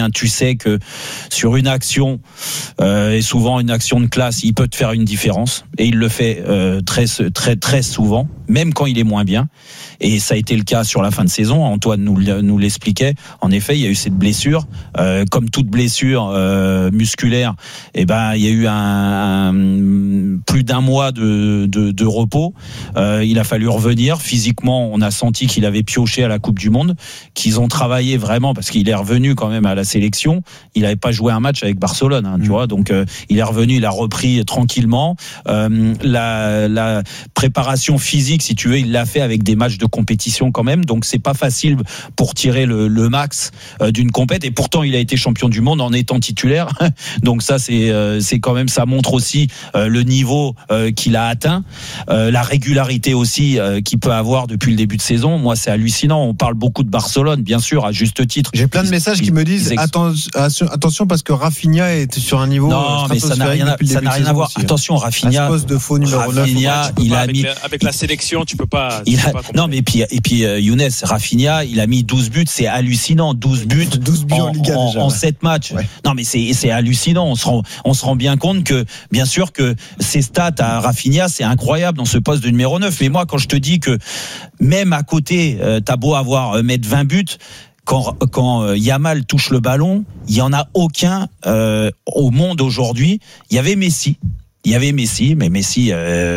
gardien, tu sais que sur une action, et souvent une action de classe, il peut te faire une différence. Et il le fait très souvent, même quand il est moins bien. Et ça a été le cas sur la fin de saison. Antoine nous l'expliquait. En effet, il y a eu cette blessure. Comme toute blessure musculaire, il y a eu plus d'un mois de repos. Il a fallu revenir. Physiquement, on a senti qu'il avait pioché à la Coupe du Monde, qu'ils ont travaillé vraiment, parce qu'il est revenu quand même à la sélection. Il n'avait pas joué un match avec Barcelone, tu vois. Donc, il est revenu, il a repris tranquillement. La préparation physique, si tu veux, il l'a fait avec des matchs de compétition quand même. Donc, c'est pas facile pour tirer le max d'une compète. Et pourtant, il a été champion du monde en étant titulaire. Donc, ça, c'est quand même, ça montre aussi le niveau qu'il a atteint, la régularité aussi qu'il peut avoir depuis le début de saison. Moi, c'est hallucinant. On parle beaucoup de Barcelone, bien sûr, à juste titre. J'ai plein de messages qui me disent attention parce que Rafinha est sur un niveau non, mais ça n'a rien à voir. Aussi, attention, Rafinha, poste de faux numéro 9. Rafinha, il a mis avec la sélection, tu peux pas. Non, mais et puis Younes, Rafinha, il a mis 12 buts, c'est hallucinant, 12 buts en Liga en 7 matchs. Ouais. Non, mais c'est hallucinant. On se rend bien compte que, bien sûr, que ces stats à Rafinha, c'est incroyable dans ce poste de numéro 9. Mais moi, quand je te dis que même à côté, t'as beau mettre 20 buts, quand Yamal touche le ballon, il y en a aucun au monde aujourd'hui. Il y avait Messi, mais Messi,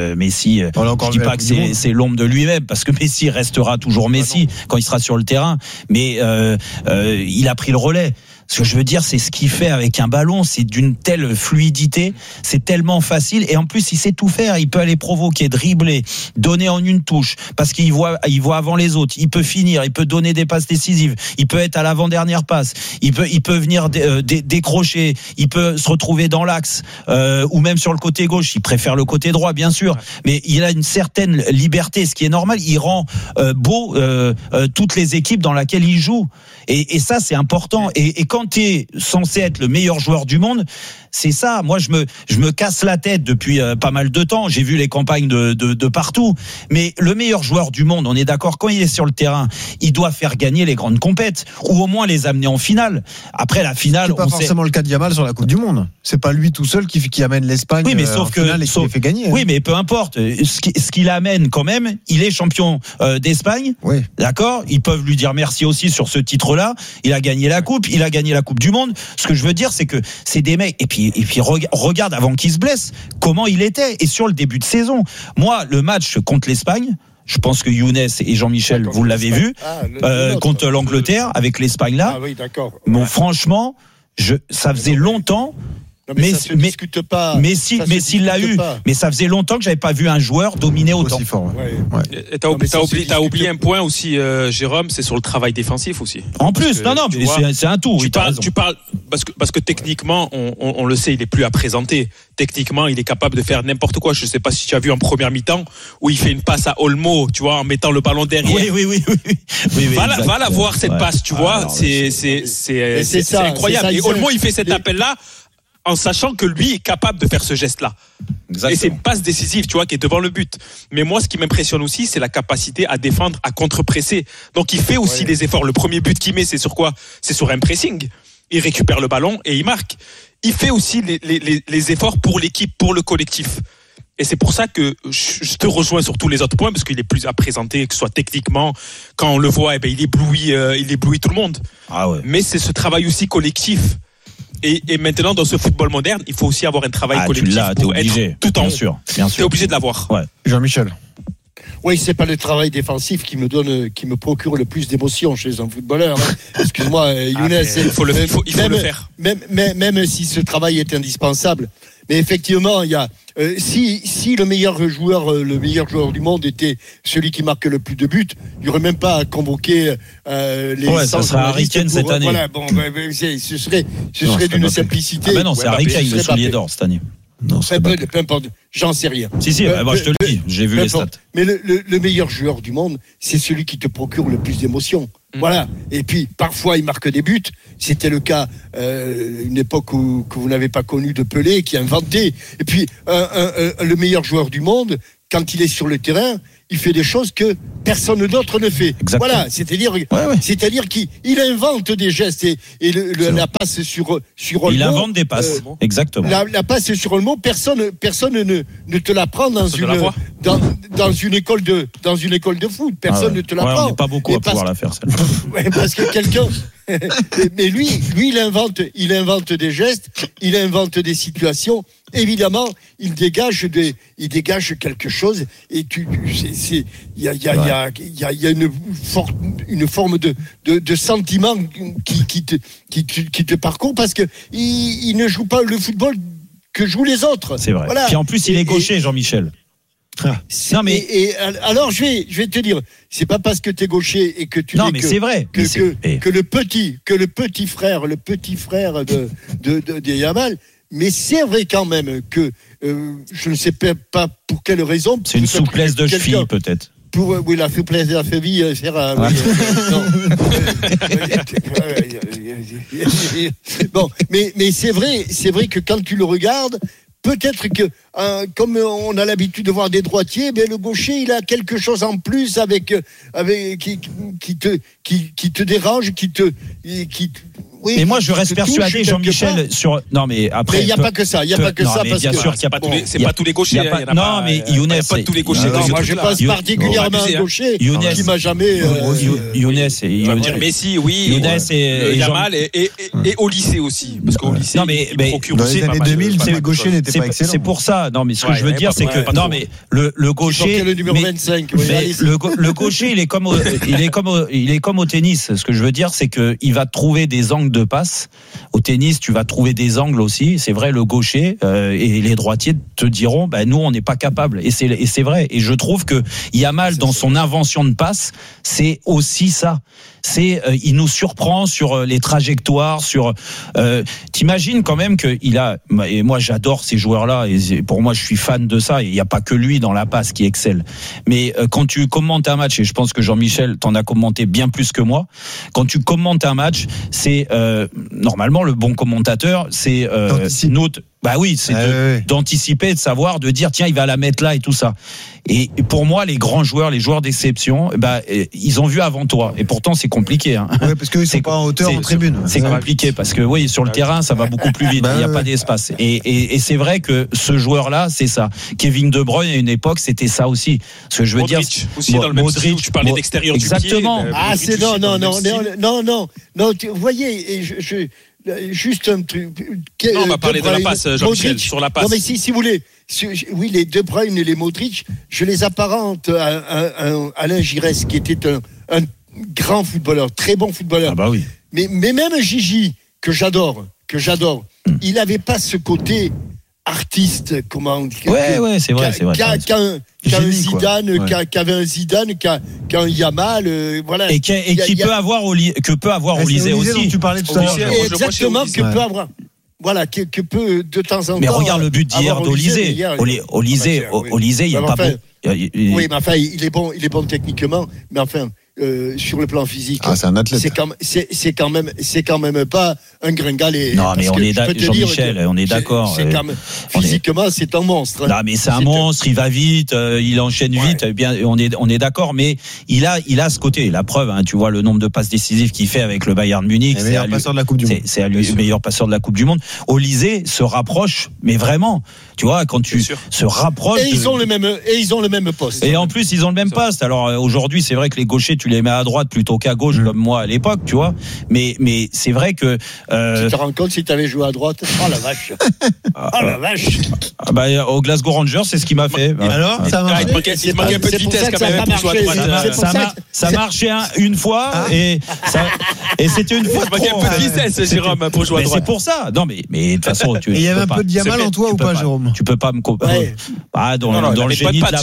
je dis pas que c'est l'ombre de lui-même, parce que Messi restera toujours Messi quand il sera sur le terrain. Mais il a pris le relais. Ce que je veux dire, c'est ce qu'il fait avec un ballon, c'est d'une telle fluidité, c'est tellement facile, et en plus il sait tout faire. Il peut aller provoquer, dribbler, donner en une touche, parce qu'il voit avant les autres. Il peut finir, il peut donner des passes décisives, il peut être à l'avant-dernière passe, il peut venir décrocher, il peut se retrouver dans l'axe ou même sur le côté gauche. Il préfère le côté droit, bien sûr, mais il a une certaine liberté, ce qui est normal. Il rend beau toutes les équipes dans lesquelles il joue, et ça c'est important. Et quand tu es censé être le meilleur joueur du monde, c'est ça. Moi, je me casse la tête depuis pas mal de temps. J'ai vu les campagnes de partout. Mais le meilleur joueur du monde, on est d'accord, quand il est sur le terrain, il doit faire gagner les grandes compètes, ou au moins les amener en finale. Après la finale, c'est pas forcément le cas de Yamal sur la Coupe du Monde. C'est pas lui tout seul qui amène l'Espagne. Oui, mais sauf que finale et qui les fait gagner. Oui, mais peu importe. Ce qu'il amène quand même, il est champion d'Espagne. Oui. D'accord. Ils peuvent lui dire merci aussi sur ce titre-là. Il a gagné la coupe. Il a gagné la Coupe du Monde. Ce que je veux dire, c'est que c'est des mecs. Et puis regarde avant qu'il se blesse comment il était, et sur le début de saison. Moi, le match contre l'Espagne, je pense que Younes et Jean-Michel, vous l'avez vu, contre l'Angleterre avec l'Espagne là. Ah oui, d'accord. Bon, franchement, ça faisait longtemps. Mais ça se discute pas. Messi l'a eu, mais ça faisait longtemps que j'avais pas vu un joueur dominer autant. Aussi fort. Ouais. T'as oublié un point aussi, Jérôme, c'est sur le travail défensif aussi. En plus, mais c'est un tout. Tu parles parce que techniquement, on le sait, il est plus à présenter. Techniquement, il est capable de faire n'importe quoi. Je sais pas si tu as vu en première mi-temps où il fait une passe à Olmo, tu vois, en mettant le ballon derrière. Oui. Va la voir cette passe, tu vois. C'est incroyable. Et Olmo, il fait cet appel-là en sachant que lui est capable de faire ce geste-là. Exactement. Et c'est une passe décisive, tu vois, qui est devant le but. Mais moi, ce qui m'impressionne aussi, c'est la capacité à défendre, à contre-presser. Donc, il fait aussi des efforts. Le premier but qu'il met, c'est sur quoi ? C'est sur un pressing. Il récupère le ballon et il marque. Il fait aussi les efforts pour l'équipe, pour le collectif. Et c'est pour ça que je te rejoins sur tous les autres points, parce qu'il est plus à présenter, que ce soit techniquement. Quand on le voit, il éblouit tout le monde. Ah ouais. Mais c'est ce travail aussi collectif. Et maintenant, dans ce football moderne, il faut aussi avoir un travail collectif pour être tout en haut. Bien sûr. T'es obligé de l'avoir. Ouais. Jean-Michel. Oui, c'est pas le travail défensif qui me procure le plus d'émotion chez un footballeur. Excuse-moi, Younes. Il faut le faire. Même si ce travail est indispensable. Mais effectivement, il y a si le meilleur joueur du monde était celui qui marque le plus de buts, il n'y aurait même pas à convoquer les. Ouais, ça serait Harry Kane cette année. Voilà, ce serait d'une simplicité. Ah ben non, c'est Harry Kane le soulier d'or cette année. Non, peu importe, j'en sais rien. Si, moi je te le dis, j'ai vu les stats. Mais le meilleur joueur du monde, c'est celui qui te procure le plus d'émotions. Voilà. Et puis, parfois, il marque des buts. C'était le cas, une époque que vous n'avez pas connue, de Pelé, qui a inventé. Et puis, le meilleur joueur du monde, quand il est sur le terrain, il fait des choses que personne d'autre ne fait. Exactement. Voilà, c'est-à-dire qu'il invente des gestes et la passe sur Olmo. Il invente des passes. Exactement. La passe sur Olmo, personne ne te la prend dans une école de foot. Personne ne te la prend. On n'est pas beaucoup à pouvoir la faire, celle-là. Ouais, parce que quelqu'un. Mais lui, il invente des gestes, il invente des situations. Évidemment, il dégage quelque chose. Et il y a une forme de sentiment qui te parcourt parce que il ne joue pas le football que jouent les autres. C'est vrai. Voilà. Puis en plus, il est gaucher, Jean-Michel. Non mais alors je vais te dire, c'est pas parce que tu es gaucher et que tu non mais c'est vrai que le petit frère de Yamal, mais c'est vrai quand même que je ne sais pas pour quelle raison. C'est une souplesse de cheville peut-être. Oui, la souplesse de la cheville, c'est rare. Bon, mais c'est vrai que quand tu le regardes. Peut-être que, comme on a l'habitude de voir des droitiers, le gaucher, il a quelque chose en plus qui te dérange, oui, mais moi je reste persuadé, Jean-Michel, sur. Non mais après. Mais il n'y a pas que ça. Il n'y a pas que ça parce bien que. sûr qu'il y a pas. C'est pas tous les gauchers. Non mais Younes. Pas tous les gauchers. Moi je pense particulièrement un gaucher qui m'a jamais. Younes. Tu vas me dire Messi, oui. Younes et Yamal et au lycée aussi, parce qu'au lycée. Non mais dans les années 2000, le gaucher n'était pas excellent. C'est pour ça. Non mais ce que je veux dire, c'est que non mais le gaucher. Le numéro 25. Le gaucher, il est comme au tennis. Ce que je veux dire, c'est que il va trouver des angles de passe. Au tennis, tu vas trouver des angles aussi. C'est vrai, le gaucher et les droitiers te diront, nous, on n'est pas capable. Et c'est vrai. Et je trouve que Yamal, dans son invention de passe, c'est aussi ça. Il nous surprend sur les trajectoires, t'imagines quand même qu'il a, et moi j'adore ces joueurs-là, et pour moi je suis fan de ça, et il n'y a pas que lui dans la passe qui excelle. Mais quand tu commentes un match, et je pense que Jean-Michel t'en a commenté bien plus que moi, quand tu commentes un match, c'est normalement le bon commentateur, c'est notre. D'anticiper, de savoir, de dire tiens il va la mettre là et tout ça. Et pour moi les grands joueurs, les joueurs d'exception, ils ont vu avant toi. Et pourtant c'est compliqué. Ouais, parce qu'ils sont pas en hauteur en tribune. C'est compliqué parce que sur le terrain ça va beaucoup plus vite. Il n'y a pas d'espace. Et c'est vrai que ce joueur-là, c'est ça. Kevin De Bruyne à une époque c'était ça aussi. Ce que je veux Modric, dire. Aussi dans le même style, tu parlais d'extérieur exactement. Du pied. Ah c'est non. Vous voyez, juste un truc. Non, on va parler de la passe, Jean-Michel, sur la passe. Non, mais si vous voulez, oui, les De Bruyne et les Modric, je les apparente à Alain Giresse, qui était un grand footballeur, très bon footballeur. Ah bah oui. Mais même Gigi, que j'adore, il n'avait pas ce côté artiste, c'est vrai. Qu'un Zidane, qu'avait un Zidane, qu'un Yamal, voilà. Et qui peut avoir Olysée aussi. Tu parlais tout à l'heure. Exactement, que peut avoir. Voilà, que peut de temps en temps. Mais regarde le but d'hier d'Olysée. Olysée, il n'y a pas bon. Oui, mais enfin, il est bon techniquement, mais enfin. Sur le plan physique, c'est un athlète. C'est quand même pas un gringalet. Non, mais on est d'accord, Jean-Michel, on est d'accord. Physiquement, c'est un monstre. Non, mais c'est un monstre. Il va vite, il enchaîne vite. Bien, on est d'accord, mais il a ce côté. La preuve, tu vois le nombre de passes décisives qu'il fait avec le Bayern Munich. C'est le meilleur passeur de la Coupe du Monde. C'est le meilleur passeur de la Coupe du Monde. Olysée se rapproche, mais vraiment. Tu vois, quand tu se rapproches. Et ils ont le même poste. Et en plus, ils ont le même poste. Alors aujourd'hui, c'est vrai que les gauchers, tu les mets à droite plutôt qu'à gauche, comme moi à l'époque, tu vois. Mais c'est vrai que. Tu te rends compte si tu avais joué à droite? Oh la vache! Oh la vache! Au Glasgow Rangers, c'est ce qui m'a fait. Alors, ça marche. Il manque un peu de vitesse quand même pour jouer à droite. Ça marchait une fois et c'était une fois. Il manque un peu de vitesse, Jérôme, pour jouer à droite. C'est pour ça. Non, mais de toute façon, Et il y avait un peu de Yamal en toi ou pas, Jérôme? Tu peux pas me comparer. Dans le génie de la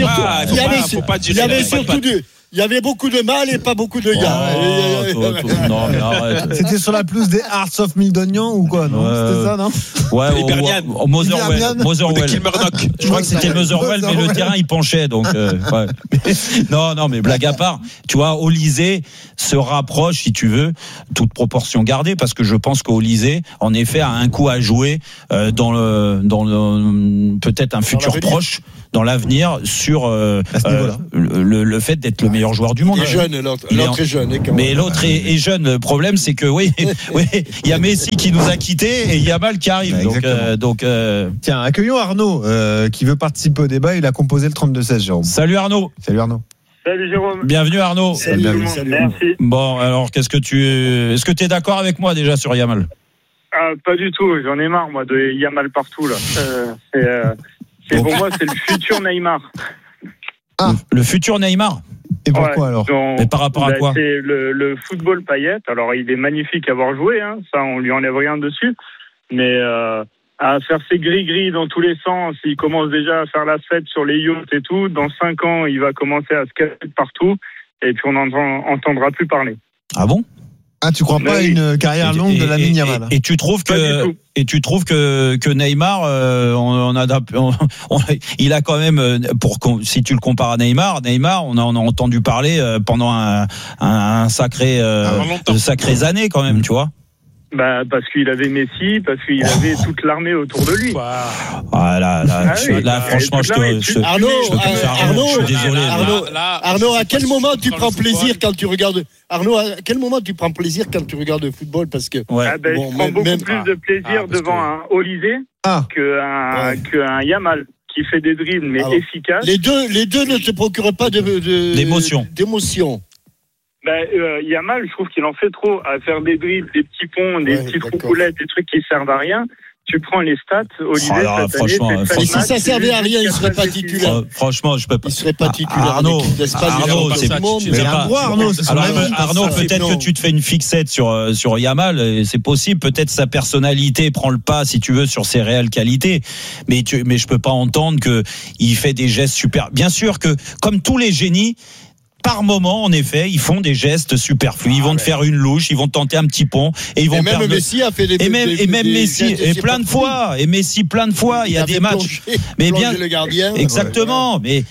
il y avait beaucoup de mal et pas beaucoup de gars. Non, mais arrête. C'était sur la pelouse des Hearts of Mildonian ou quoi, non? C'était ça, non? Ouais, au Motherwell. Je crois que c'était Motherwell, mais le terrain il penchait, donc. Ouais. Non, mais blague à part, tu vois, Olysée se rapproche, si tu veux, toute proportion gardée, parce que je pense qu'Olysée, en effet, a un coup à jouer dans le peut-être un futur proche. dans l'avenir sur le fait d'être le meilleur joueur du monde. Il est jeune, l'autre est jeune. Mais l'autre est jeune. Le problème, c'est que oui, il y a Messi qui nous a quittés et il y a Yamal qui arrive. Donc, tiens, accueillons Arnaud qui veut participer au débat. Il a composé le 32-16, Jérôme. Salut Arnaud. Salut Arnaud. Salut Jérôme. Bienvenue Arnaud. Salut. Merci. Bon, alors est-ce que tu es d'accord avec moi déjà sur Yamal? Pas du tout. J'en ai marre moi de Yamal partout là. Pour moi c'est le futur Neymar. Ah, le futur Neymar. Et pourquoi alors? Mais par rapport à quoi? C'est le football paillette. Alors il est magnifique à avoir joué, hein. Ça on lui enlève rien dessus. Mais à faire ses gris-gris dans tous les sens, il commence déjà à faire la fête sur les yachts et tout. Dans 5 ans, il va commencer à se casser partout et puis on n'entendra plus parler. Ah bon? Ah, tu crois pas à une carrière longue de Lamine Yamal? Et tu trouves que Neymar, il a quand même, si tu le compares à Neymar, on en a entendu parler pendant un sacrées années quand même, tu vois. Parce qu'il avait Messi, parce qu'il avait toute l'armée autour de lui. Franchement, je suis désolé. Arnaud, à quel moment tu prends plaisir quand tu regardes? Arnaud, à quel moment tu prends plaisir quand tu regardes le football? Parce que je prends beaucoup plus de plaisir devant un Olysée qu'un Yamal qui fait des dribbles mais efficaces. Les deux ne te procurent pas d'émotion. Yamal, je trouve qu'il en fait trop à faire des dribbles, des petits ponts, des petites roucoulettes, des trucs qui servent à rien. Tu prends les stats, Olivier, si ça servait à rien, il serait pas titulaire. Franchement, je peux pas. Il serait pas titulaire. Arnaud, Arnaud, peut-être que tu te fais une fixette sur Yamal, c'est possible. Peut-être sa personnalité prend le pas, si tu veux, sur ses réelles qualités. Mais je peux pas entendre que il fait des gestes super. Bien sûr que, comme tous les génies, par moment, en effet, ils font des gestes superflus. Ils vont te faire une louche, ils vont tenter un petit pont et ils vont perdre. Messi a fait des Messi et plein de fois. Et Messi plein de fois. Il y a des matchs. Mais bien. Le gardien. Exactement. Mais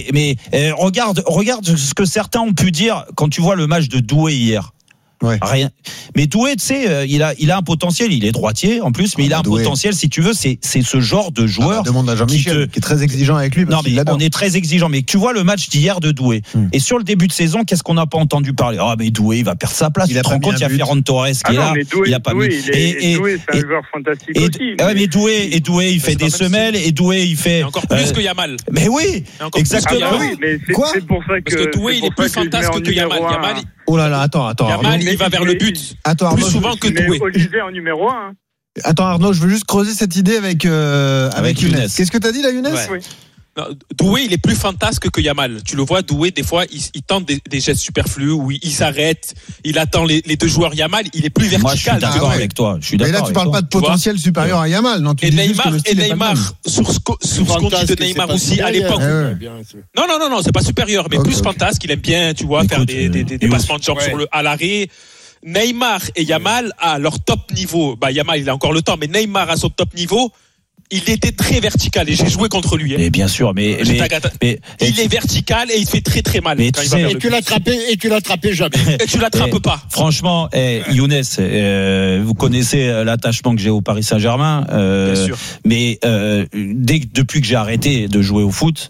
regarde ce que certains ont pu dire quand tu vois le match de Doué hier. Ouais. Rien. Mais Doué, tu sais, il a un potentiel. Il est droitier en plus, mais il a un potentiel. Si tu veux, c'est ce genre de joueur. Demande à Jean-Michel, qui est très exigeant avec lui. Non, mais on est très exigeant. Mais tu vois le match d'hier de Doué. Et sur le début de saison, qu'est-ce qu'on n'a pas entendu parler? Mais Doué, il va perdre sa place. Tu te rends compte, il y a Ferran Torres qui est là. Doué, il a pas mis. Doué, c'est un joueur fantastique aussi. Mais Doué, il fait des semelles et Doué, il fait encore plus que Yamal. Mais oui, exactement. Quoi? C'est pour ça que parce que Doué, il est plus fantasque que Yamal. Yamal. Oh là là, attends. Yamal, il va vers le but. Plus souvent que Doué. Olivier en numéro 1. Attends Arnaud, je veux juste creuser cette idée avec Younes. Qu'est-ce que t'as dit là, Younes? Oui. Doué, il est plus fantasque que Yamal. Tu le vois, Doué, des fois, il tente des gestes superflus où il s'arrête, il attend les deux joueurs. Yamal, il est plus vertical. Moi, je suis d'accord avec toi. Mais là, tu parles pas de potentiel supérieur à Yamal, non? Et Neymar, sur ce qu'on dit de Neymar aussi à l'époque. Non, c'est pas supérieur, mais plus fantasque. Il aime bien, tu vois, faire des passements de jambes à l'arrêt. Neymar et Yamal à leur top niveau. Yamal, il a encore le temps, mais Neymar à son top niveau, il était très vertical et j'ai joué contre lui. Mais bien sûr, mais il est vertical et il fait très très mal. Et tu l'attrapais jamais. Et tu l'attrapes pas. Franchement, Younes, vous connaissez l'attachement que j'ai au Paris Saint-Germain. Bien sûr. Mais depuis que j'ai arrêté de jouer au foot,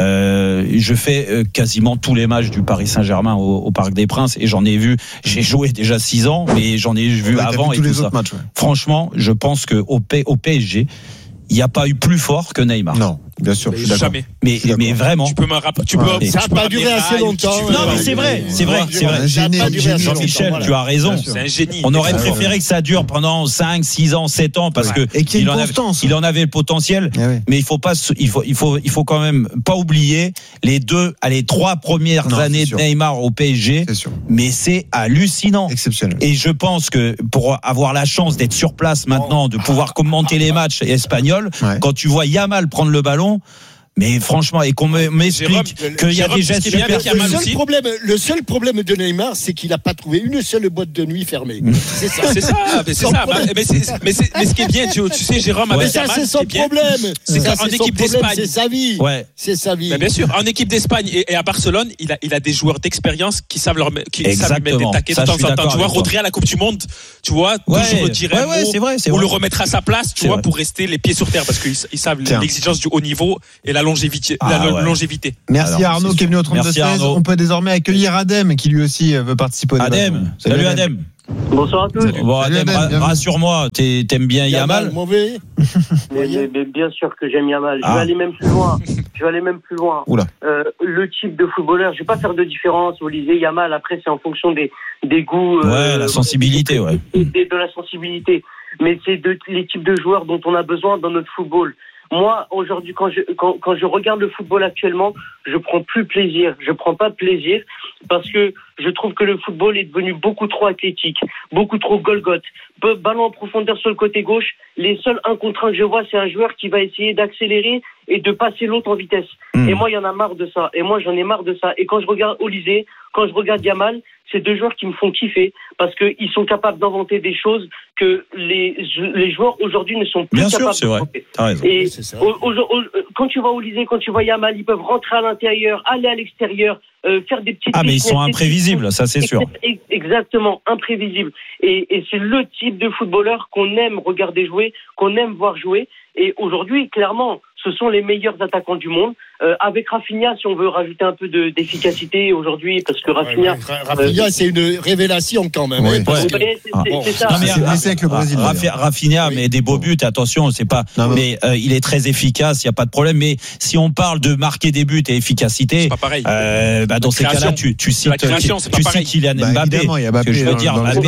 je fais quasiment tous les matchs du Paris Saint-Germain au Parc des Princes et j'en ai vu. J'ai joué déjà 6 ans, mais j'en ai vu avant et tout ça. Matchs, Franchement, je pense que au PSG, il n'y a pas eu plus fort que Neymar. Non, bien sûr, je suis d'accord. Jamais. Mais vraiment. Tu peux me rappeler. Ça n'a pas duré assez longtemps. Non, mais c'est vrai. Jean-Michel, tu as raison. C'est un génie. On aurait préféré que ça dure pendant 5, 6 ans, 7 ans parce que il en avait le potentiel. Mais il faut quand même pas oublier les 3 premières années de Neymar au PSG. Mais c'est hallucinant. Exceptionnel. Et je pense que pour avoir la chance d'être sur place maintenant, de pouvoir commenter les matchs espagnols, quand tu vois Yamal prendre le ballon, mais franchement, et qu'on m'explique qu'il y a des gestes super. Le seul problème de Neymar, c'est qu'il n'a pas trouvé une seule boîte de nuit fermée. C'est ça. Mais ce qui est bien, tu sais, Jérôme, avec ça, c'est son problème. C'est qu'en équipe d'Espagne, c'est sa vie. Ouais. C'est sa vie. Bien sûr, en équipe d'Espagne et à Barcelone, il a des joueurs d'expérience qui savent mettre des taquets de temps en temps. Tu vois, Rodri à la Coupe du Monde, tu vois, toujours dire un mot ou le remettre à sa place, tu vois, pour rester les pieds sur terre, parce qu'ils savent l'exigence du haut niveau et la la longévité. Merci à Arnaud qui est venu au 32-16. On peut désormais accueillir Adem qui lui aussi veut participer au débat. Salut Adem. Bonsoir à tous. Bon, Adem, rassure-moi, t'aimes bien Yamal? Mauvais. mais bien sûr que j'aime Yamal. Je vais aller même plus loin. Oula. Le type de footballeur, je vais pas faire de différence. Vous lisez Yamal, après c'est en fonction des goûts. La sensibilité, de la sensibilité. Mais c'est les types de joueurs dont on a besoin dans notre football. Moi, aujourd'hui, quand je regarde le football actuellement, je prends plus plaisir. Je prends pas plaisir parce que je trouve que le football est devenu beaucoup trop athlétique, beaucoup trop Golgoth. Ballon en profondeur sur le côté gauche. Les seuls 1 contre 1 que je vois, c'est un joueur qui va essayer d'accélérer et de passer l'autre en vitesse. Et moi, il y en a marre de ça. Et moi, j'en ai marre de ça. Et quand je regarde Olysée, quand je regarde Yamal, c'est 2 joueurs qui me font kiffer parce qu'ils sont capables d'inventer des choses que les joueurs aujourd'hui ne sont plus capables d'inventer. Et quand tu vois Olysée, quand tu vois Yamal, ils peuvent rentrer à l'intérieur, aller à l'extérieur, faire des petites... mais ils sont imprévisibles, ça c'est sûr. Exactement, imprévisibles. Et c'est le type de footballeur qu'on aime regarder jouer, qu'on aime voir jouer. Et aujourd'hui, clairement, ce sont les meilleurs attaquants du monde. Avec Rafinha, si on veut rajouter un peu d'efficacité aujourd'hui, parce que Rafinha... Rafinha, c'est une révélation quand même. C'est ça. Avec le Brésil, Rafinha, mais des beaux buts, attention, c'est pas... mais il est très efficace, il n'y a pas de problème. Mais si on parle de marquer des buts et efficacité, c'est pas pareil. Dans ces cas-là, tu cites Kylian Mbappé. Mbappé, je veux dire, Mbappé...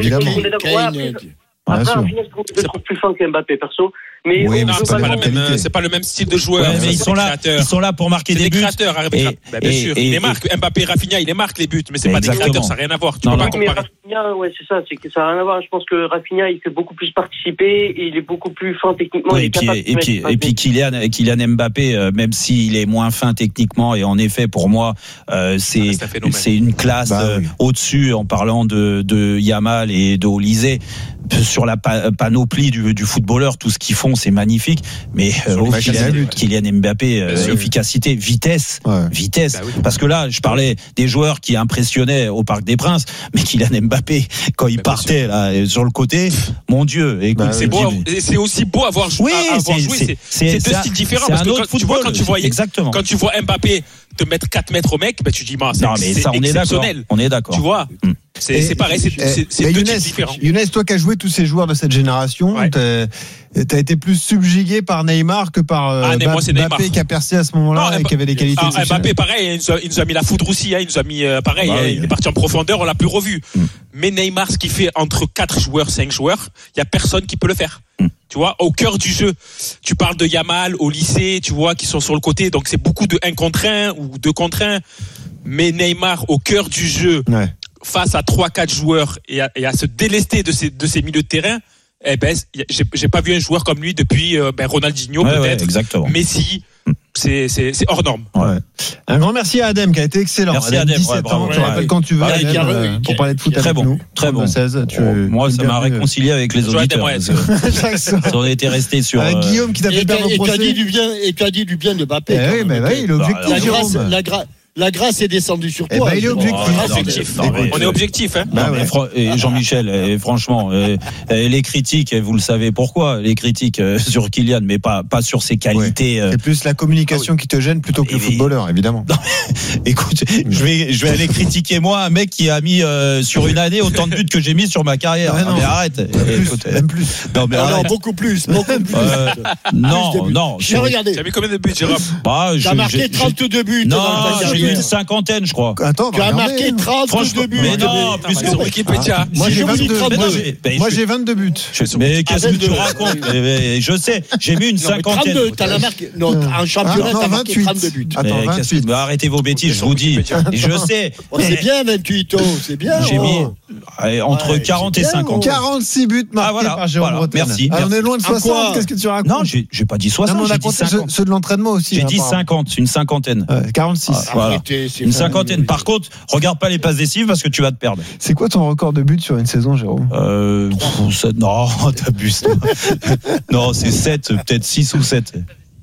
Après, Rafinha, je trouve plus fin que Mbappé, perso. Mais c'est pas le même style de joueur. Mais ils sont là pour marquer des buts. Créateurs, bien sûr. Il les marque. Mbappé, Rafinha, il les marque les buts, mais c'est pas des créateurs, ça n'a rien à voir. Tu peux pas comparer. Rafinha, c'est ça, c'est que ça n'a rien à voir. Je pense que Rafinha, il fait beaucoup plus participer et il est beaucoup plus fin techniquement. Et puis Kylian Mbappé, même s'il est moins fin techniquement, et en effet, pour moi, c'est une classe au-dessus en parlant de Yamal et de Olysée. Sur la panoplie du footballeur, tout ce qu'ils font, c'est magnifique. Mais Kylian Mbappé, efficacité, vitesse. Parce que là, je parlais des joueurs qui impressionnaient au Parc des Princes, mais Kylian Mbappé, quand il partait là sur le côté, mon Dieu, écoute, c'est aussi beau à voir jouer. C'est 2 styles différents. Parce que quand tu vois Mbappé te mettre 4 mètres au mec, tu dis c'est exceptionnel. On est d'accord. Tu vois. C'est pareil, c'est 2 types différents. Younes, toi qui as joué tous ces joueurs de cette génération, t'as été plus subjugué par Neymar que par Mbappé qui a percé à ce moment-là et qui avait des qualités. Mbappé, pareil, il nous a mis la foudre aussi, il nous a mis pareil, il est parti en profondeur, on l'a plus revu. Mais Neymar, ce qu'il fait entre 4 joueurs, 5 joueurs, il y a personne qui peut le faire. Tu vois, au cœur du jeu, tu parles de Yamal, au lycée, tu vois, qui sont sur le côté, donc c'est beaucoup de 1 contre 1 ou 2 contre 1. Mais Neymar, au cœur du jeu, face à 3-4 joueurs et à se délester de ces milieux de terrain, j'ai pas vu un joueur comme lui depuis Ronaldinho peut-être. Exactement. Messi, c'est hors norme. Un grand merci à Adem qui a été excellent. Merci Adem, 17 ans, tu rappelles quand tu veux pour parler de foot avec nous. Très bon. 16, moi ça m'a réconcilié avec les auditeurs. On était resté sur Guillaume qui t'a fait perdre au procès. Et tu as dit du bien de Mbappé. Il est objectif. La grâce est descendue sur toi. Il est objectif. On est objectif. Et Jean-Michel, franchement, les critiques, vous le savez pourquoi, les critiques sur Kylian, mais pas sur ses qualités. C'est plus la communication qui te gêne plutôt que le footballeur, évidemment. Écoute, je vais aller critiquer moi un mec qui a mis sur une année autant de buts que j'ai mis sur ma carrière. Mais arrête. Même plus. Non, beaucoup plus. Non. J'ai regardé. Tu as mis combien de buts, Jérôme? T'as marqué 32 buts. Non, j'ai mis une cinquantaine, je crois. Attends, tu as marqué 32 buts. Mais non, plus que Wikipédia. Moi, j'ai 22 buts. Mais qu'est-ce que tu racontes? Je sais, j'ai mis une cinquantaine. 32, t'as marqué. Non, en championnat, t'as marqué 32 buts. Attends, 28. Arrêtez vos bêtises, je vous dis. Je sais. C'est bien 28, c'est bien. J'ai mis entre 40 et 50. 46 buts marqués par Jérôme Bretagne. Merci. On est loin de 60, qu'est-ce que tu racontes? Non, j'ai pas dit 60, j'ai dit 50. Ceux de l'entraînement aussi. J'ai dit 50, une cinquantaine. 46. Voilà. Une cinquantaine. Par contre, regarde pas les passes décisives parce que tu vas te perdre. C'est quoi ton record de buts sur une saison, Jérôme? Non, t'abuses. Non, c'est 7, peut-être 6 ou 7.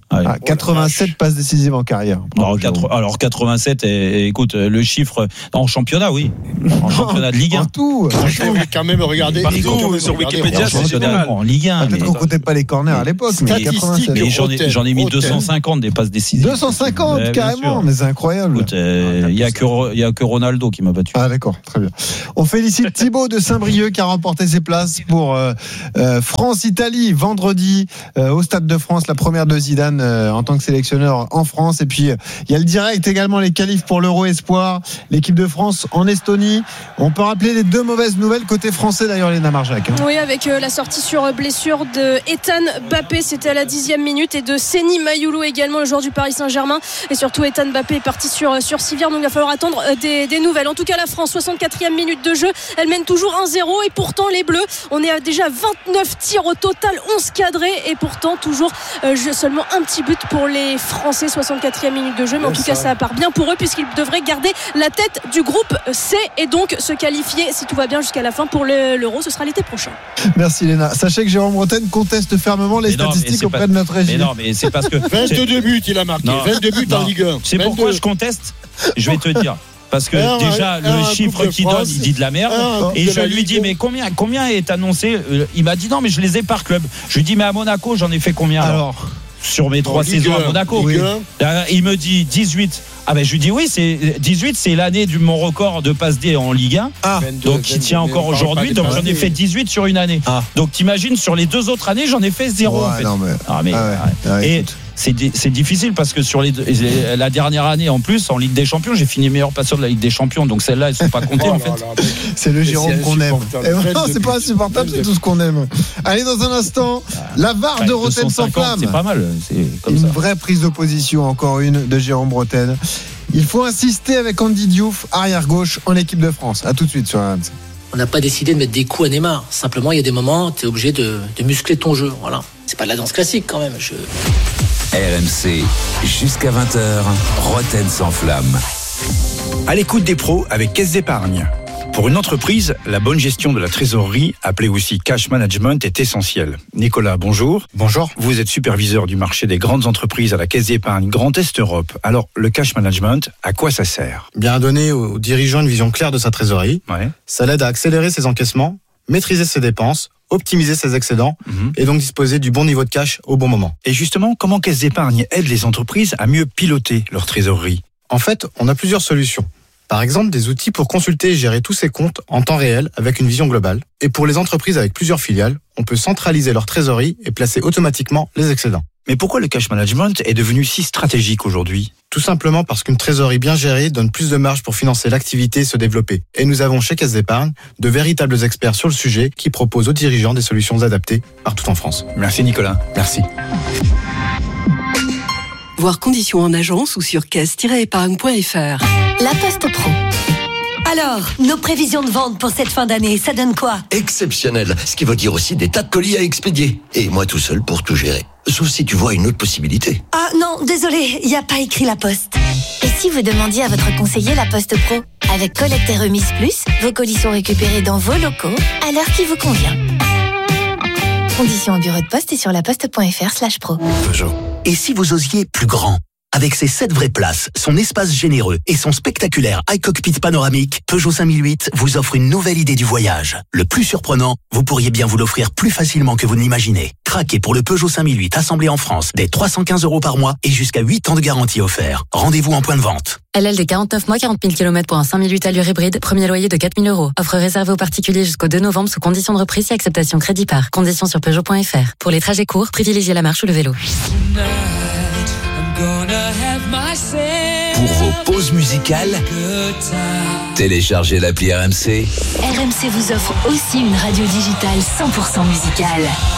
Ah, 87 passes décisives en carrière. Alors 87, écoute, le chiffre en championnat, oui. En championnat de Ligue 1. En tout. Quand même, regardez. Partout, sur Wikipédia, c'est général. En Ligue 1. Peut-être qu'on ne comptait pas les corners à l'époque. Mais j'en ai mis 250 des passes décisives. 250 carrément, mais c'est incroyable. Écoute, il y a que Ronaldo qui m'a battu. Ah d'accord, très bien. On félicite Thibaut de Saint-Brieuc qui a remporté ses places pour France-Italie vendredi au Stade de France, la première de Zidane en tant que sélectionneur en France. Et puis il y a le direct également, les qualifs pour l'Euro Espoir, l'équipe de France en Estonie. On peut rappeler les 2 mauvaises nouvelles côté français d'ailleurs, Léna Marjac. Oui, avec la sortie sur blessure de Ethan Mbappé, c'était à la 10e minute, et de Seny Mayulu également, le joueur du Paris Saint-Germain. Et surtout Ethan Mbappé est parti sur civière, donc il va falloir attendre des nouvelles. En tout cas, la France, 64e minute de jeu, elle mène toujours 1-0, et pourtant les Bleus, on est à déjà 29 tirs au total, 11 cadrés, et pourtant toujours seulement un petit but pour les Français. 64e minute de jeu, mais en tout cas ça part bien pour eux, puisqu'ils devraient garder la tête du groupe C et donc se qualifier, si tout va bien, jusqu'à la fin pour l'Euro. Ce sera l'été prochain. Merci Léna. Sachez que Jérôme Bretagne conteste fermement les statistiques auprès de notre régie. Mais non, mais c'est parce que 22 buts il a marqué. 22 buts en Ligue 1. C'est pourquoi je conteste. Je vais te dire. Parce que déjà le chiffre qu'il donne, il dit de la merde. Et je lui dis mais combien est annoncé? Il m'a dit non, mais je les ai par club. Je lui dis mais à Monaco j'en ai fait combien alors sur mes 3 saisons à Monaco? Il me dit 18. Ah ben je lui dis oui, c'est 18, c'est l'année du mon record de passe D en Ligue 1. Donc il tient encore aujourd'hui, donc j'en ai fait 18 sur une année. Donc t'imagines, sur les 2 autres années, j'en ai fait 0 en fait. Et c'est difficile parce que sur la dernière année en plus en Ligue des Champions, j'ai fini meilleur passeur de la Ligue des Champions, donc celles-là elles sont pas comptées en fait. C'est le Jérôme qu'on aime. C'est pas insupportable, c'est tout ce qu'on aime. Allez, dans un instant, la VAR de Rotten sans flamme. C'est pas mal, c'est comme une ça. vraie prise d'opposition, encore une de Jérôme Bretagne. Il faut insister avec Andy Diouf, arrière gauche en équipe de France. À tout de suite sur RMC. On n'a pas décidé de mettre des coups à Neymar. Simplement, il y a des moments, tu es obligé de muscler ton jeu. Voilà. C'est pas de la danse classique quand même. RMC, jusqu'à 20h, Rotten sans flamme. À l'écoute des pros avec Caisse d'Épargne. Pour une entreprise, la bonne gestion de la trésorerie, appelée aussi cash management, est essentielle. Nicolas, bonjour. Bonjour. Vous êtes superviseur du marché des grandes entreprises à la Caisse d'Épargne Grand Est Europe. Alors, le cash management, à quoi ça sert? Bien à donner aux dirigeants une vision claire de sa trésorerie. Ouais. Ça l'aide à accélérer ses encaissements, maîtriser ses dépenses, optimiser ses excédents et donc disposer du bon niveau de cash au bon moment. Et justement, comment Caisse d'Épargne aide les entreprises à mieux piloter leur trésorerie? En fait, on a plusieurs solutions. Par exemple, des outils pour consulter et gérer tous ses comptes en temps réel avec une vision globale. Et pour les entreprises avec plusieurs filiales, on peut centraliser leur trésorerie et placer automatiquement les excédents. Mais pourquoi le cash management est devenu si stratégique aujourd'hui? Tout simplement parce qu'une trésorerie bien gérée donne plus de marge pour financer l'activité et se développer. Et nous avons chez Caisse d'Épargne de véritables experts sur le sujet qui proposent aux dirigeants des solutions adaptées partout en France. Merci Nicolas. Merci. Voir conditions en agence ou sur caisse-épargne.fr. La Poste Pro. Alors, nos prévisions de vente pour cette fin d'année, ça donne quoi? Exceptionnel, ce qui veut dire aussi des tas de colis à expédier. Et moi tout seul pour tout gérer. Sauf si tu vois une autre possibilité. Ah non, désolé, il n'y a pas écrit La Poste. Et si vous demandiez à votre conseiller La Poste Pro? Avec Collecte et Remise Plus, vos colis sont récupérés dans vos locaux à l'heure qui vous convient. Conditions au bureau de poste et sur laposte.fr/pro. Peugeot. Et si vous osiez plus grand? Avec ses 7 vraies places, son espace généreux et son spectaculaire iCockpit panoramique, Peugeot 5008 vous offre une nouvelle idée du voyage. Le plus surprenant, vous pourriez bien vous l'offrir plus facilement que vous ne l'imaginez. Craquez pour le Peugeot 5008 assemblé en France dès 315 € par mois et jusqu'à 8 ans de garantie offert. Rendez-vous en point de vente. LL des 49 mois, 40 000 km pour un 5008 allure hybride, premier loyer de 4 000 €. Offre réservée aux particuliers jusqu'au 2 novembre sous conditions de reprise et acceptation crédit par. Conditions sur Peugeot.fr. Pour les trajets courts, privilégiez la marche ou le vélo. Pour vos pauses musicales, téléchargez l'appli RMC. RMC vous offre aussi une radio digitale 100% musicale.